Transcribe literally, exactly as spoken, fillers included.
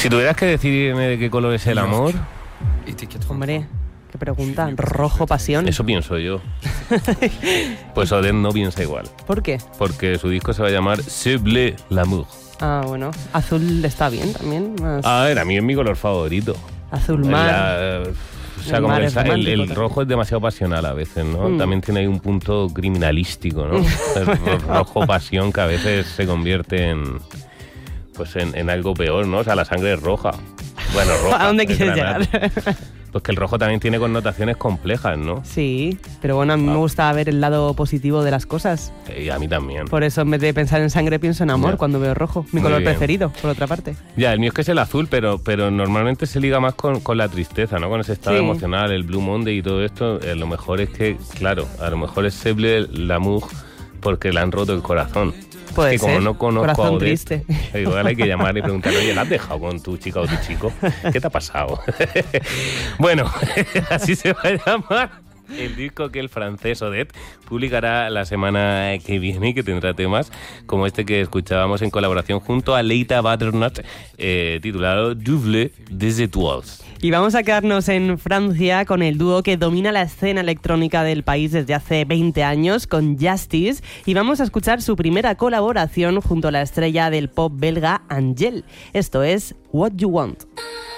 Si tuvieras que decirme de qué color es el amor... Hombre, qué pregunta. Rojo pasión. Eso pienso yo. Pues Odette no piensa igual. ¿Por qué? Porque su disco se va a llamar C'est bleu l'amour. Ah, bueno. Azul está bien también. Más... A ver, a mí es mi color favorito. Azul mar. La, o sea, el como mar el, es el, el romántico, rojo es demasiado pasional a veces, ¿no? Mm. También tiene ahí un punto criminalístico, ¿no? El ro- rojo pasión que a veces se convierte en... Pues en, en algo peor, ¿no? O sea, la sangre es roja. Bueno, roja. ¿A dónde es quieres granate. llegar? Pues que el rojo también tiene connotaciones complejas, ¿no? Sí, pero bueno, a mí Ah. me gusta ver el lado positivo de las cosas. Y a mí también. Por eso en vez de pensar en sangre pienso en amor Ya. cuando veo rojo. Mi Muy color bien. preferido, por otra parte. Ya, el mío es que es el azul, pero, pero normalmente se liga más con, con la tristeza, ¿no? Con ese estado Sí. emocional, el Blue Monday y todo esto. Eh, lo mejor es que, claro, a lo mejor es C'est bleu l'amour porque le han roto el corazón. Puede es que como ser. no conozco Corazón a Odette, triste. igual hay que llamar y preguntarle, oye, ¿la has dejado con tu chica o tu chico? ¿Qué te ha pasado? Bueno, así se va a llamar el disco que el francés Odette publicará la semana que viene y que tendrá temas como este que escuchábamos en colaboración junto a Leita Butternut, eh, titulado Double des Étoiles. Y vamos a quedarnos en Francia con el dúo que domina la escena electrónica del país desde hace veinte años, con Justice, y vamos a escuchar su primera colaboración junto a la estrella del pop belga Angèle. Esto es What You Want.